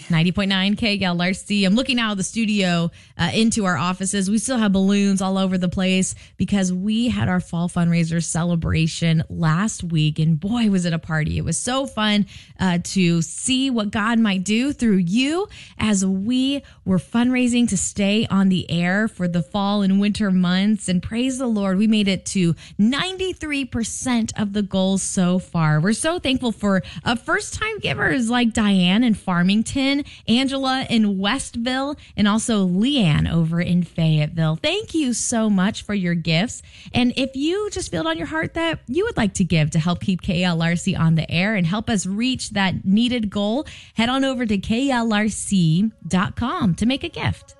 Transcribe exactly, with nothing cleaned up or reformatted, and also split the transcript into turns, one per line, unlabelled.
ninety point nine K L R C. I'm looking out of the studio uh, into our offices. We still have balloons all over the place because we had our fall fundraiser celebration last week. And boy, was it a party. It was so fun uh, to see what God might do through you as we were fundraising to stay on the air for the fall and winter months. And praise the Lord, we made it to ninety-three percent of the goals so far. We're so thankful for uh, first-time givers like Diane in Farmington, Angela in Westville, and also Leanne over in Fayetteville. Thank you so much for your gifts. And if you just feel it on your heart that you would like to give to help keep K L R C on the air and help us reach that needed goal, head on over to K L R C dot com to make a gift.